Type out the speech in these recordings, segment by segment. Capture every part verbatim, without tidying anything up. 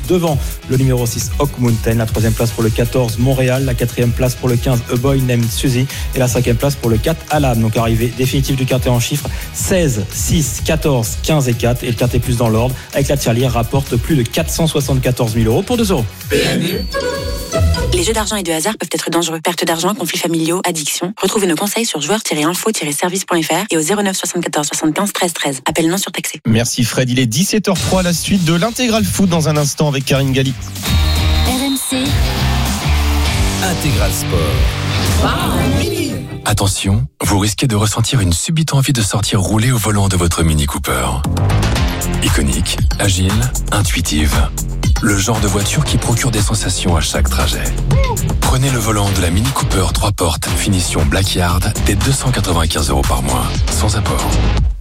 devant le numéro six Hawk Mountain, la troisième place pour le quatorze Montréal, la quatrième place pour le quinze A Boy Named Suzy et la cinquième place pour le quatre Alan. Donc arrivée définitive du quintet en chiffres seize, six, quatorze, quinze et quatre, et le quintet plus dans l'ordre avec la tirelire rapporte plus de quatre cent soixante-quatorze mille euros pour deux euros. Les jeux d'argent et de hasard peuvent être dangereux. Perte d'argent, conflits familiaux, addiction. Retrouvez nos conseils sur joueurs tiret info tiret service point f r et au zéro neuf soixante-quatorze soixante-quinze treize treize. Appel non surtaxé. Merci Fred, il est dix-sept heures trois, la suite de l'Intégral Foot dans un instant avec Karine Galli. R M C Intégral Sport. Attention, vous risquez de ressentir une subite envie de sortir rouler au volant de votre Mini Cooper. Iconique, agile, intuitive. Le genre de voiture qui procure des sensations à chaque trajet. Prenez le volant de la Mini Cooper trois portes finition Blackyard dès deux cent quatre-vingt-quinze euros par mois, sans apport.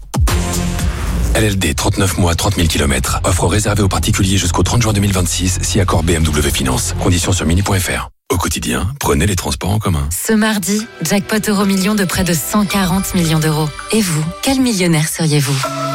L L D trente-neuf mois, trente mille kilomètres. Offre réservée aux particuliers jusqu'au trente juin deux mille vingt-six, si accord B M W Finance. Conditions sur mini point f r. Au quotidien, prenez les transports en commun. Ce mardi, jackpot euro million de près de cent quarante millions d'euros. Et vous, quel millionnaire seriez-vous ?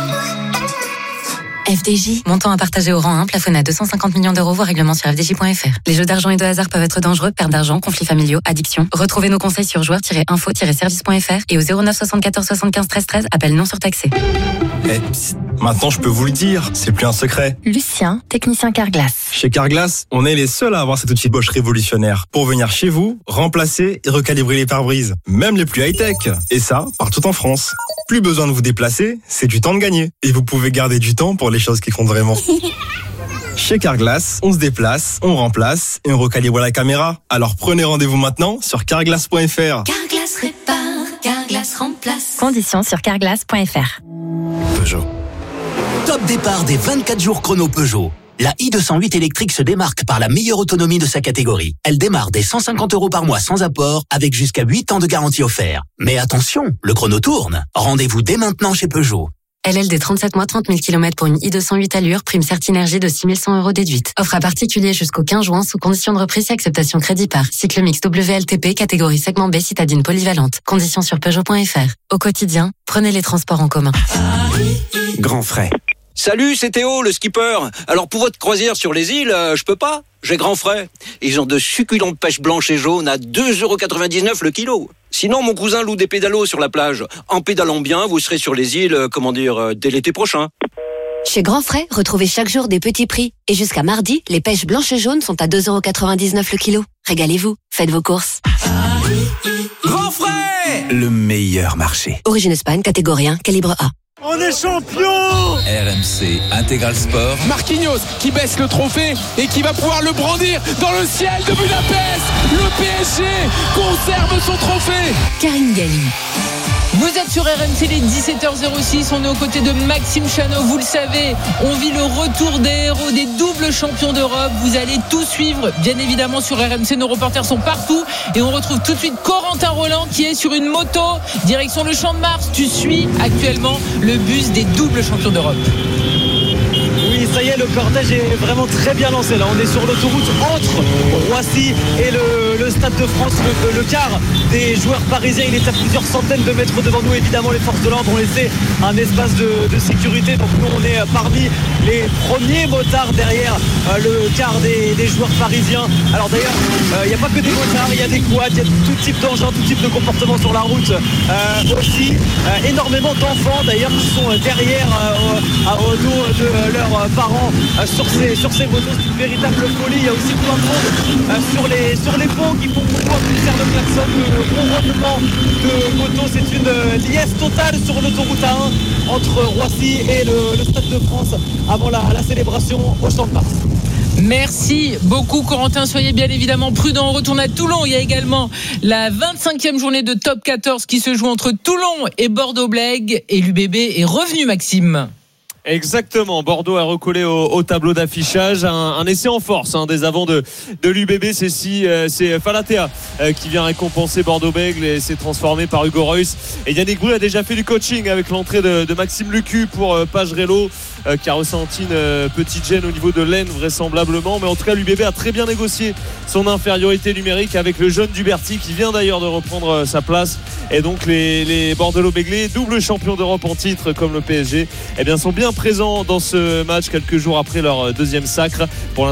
F D J, montant à partager au rang un, plafonné à deux cent cinquante millions d'euros, voire règlement sur f d j point f r. Les jeux d'argent et de hasard peuvent être dangereux, perte d'argent, conflits familiaux, addiction. Retrouvez nos conseils sur joueurs tiret info tiret service point f r et au zéro neuf soixante-quatorze soixante-quinze treize treize, appel non surtaxé. Eh, psst, maintenant je peux vous le dire, c'est plus un secret. Lucien, technicien Carglass. Chez Carglass, on est les seuls à avoir cet outil Bosch révolutionnaire pour venir chez vous, remplacer et recalibrer les pare-brises, même les plus high-tech. Et ça, partout en France. Plus besoin de vous déplacer, c'est du temps de gagner. Et vous pouvez garder du temps pour les choses qui comptent vraiment. Chez Carglass, on se déplace, on remplace et on recalibre la caméra. Alors prenez rendez-vous maintenant sur carglass point f r. Carglass répare, Carglass remplace. Conditions sur carglass point f r. Peugeot. Top départ des vingt-quatre jours chrono Peugeot. La i deux cent huit électrique se démarque par la meilleure autonomie de sa catégorie. Elle démarre dès cent cinquante euros par mois sans apport, avec jusqu'à huit ans de garantie offerte. Mais attention, le chrono tourne. Rendez-vous dès maintenant chez Peugeot. L L D trente-sept mois, trente mille kilomètres pour une i deux cent huit allure, prime Certinergie de six mille cent euros déduite. Offre à particulier jusqu'au quinze juin sous condition de reprise et acceptation crédit par. Cycle mix W L T P, catégorie segment B, citadine polyvalente. Conditions sur peugeot point f r. Au quotidien, prenez les transports en commun. Grand frais. Salut, c'est Théo, le skipper. Alors pour votre croisière sur les îles, euh, je peux pas. J'ai grand frais. Ils ont de succulentes pêches blanches et jaunes à deux euros quatre-vingt-dix-neuf le kilo. Sinon, mon cousin loue des pédalos sur la plage. En pédalant bien, vous serez sur les îles, euh, comment dire, euh, dès l'été prochain. Chez Grand Frais, retrouvez chaque jour des petits prix. Et jusqu'à mardi, les pêches blanches et jaunes sont à deux euros quatre-vingt-dix-neuf le kilo. Régalez-vous, faites vos courses. Grand frais, le meilleur marché. Origine Espagne, catégorie un, calibre A. On est champion! R M C Intégral Sport. Marquinhos qui baisse le trophée et qui va pouvoir le brandir dans le ciel de Budapest. Le P S G conserve son trophée. Karine Galli. Vous êtes sur R M C, les dix-sept heures six, on est aux côtés de Maxime Chanot, vous le savez, on vit le retour des héros, des doubles champions d'Europe, vous allez tout suivre, bien évidemment sur R M C, nos reporters sont partout et on retrouve tout de suite Corentin Roland qui est sur une moto, direction le Champ de Mars, tu suis actuellement le bus des doubles champions d'Europe. Oui, ça y est, le cortège est vraiment très bien lancé. Là, on est sur l'autoroute entre Roissy et le, le Stade de France. Le, le quart des joueurs parisiens, il est à plusieurs centaines de mètres devant nous. Évidemment, les forces de l'ordre ont laissé un espace de, de sécurité. Donc nous, on est parmi les premiers motards derrière euh, le quart des, des joueurs parisiens. Alors d'ailleurs, il euh, n'y a pas que des motards, il y a des quads, il y a tout type d'engins, tout type de comportement sur la route. Euh, aussi, euh, énormément d'enfants d'ailleurs qui sont derrière euh, à, au dos de leurs parents euh, sur ces sur ces motos. C'est une véritable folie. Il y a aussi plein de monde euh, sur les sur les ponts qui font beaucoup un concert de klaxon, de ronronnement de motos. C'est une euh, liesse totale sur l'autoroute A un entre Roissy et le, le Stade de France avant la, la célébration au Champ de Mars. Merci beaucoup Corentin, soyez bien évidemment prudents. On retourne à Toulon, il y a également la vingt-cinquième journée de Top quatorze qui se joue entre Toulon et Bordeaux-Blègue et l'U B B est revenu, Maxime. Exactement, Bordeaux a recollé au, au tableau d'affichage un, un essai en force hein, des avants de, de l'U B B. C'est, si, euh, c'est Falatea euh, qui vient récompenser Bordeaux-Bègles et s'est transformé par Hugo Reus. Et Yannick Bru a déjà fait du coaching avec l'entrée de, de Maxime Lucu pour euh, Pagerello euh, qui a ressenti une euh, petite gêne au niveau de l'aine vraisemblablement. Mais en tout cas, l'U B B a très bien négocié son infériorité numérique avec le jeune Duberty qui vient d'ailleurs de reprendre euh, sa place. Et donc les, les Bordelot-Béglés, double champion d'Europe en titre comme le P S G, eh bien, sont bien présents dans ce match quelques jours après leur deuxième sacre. Pour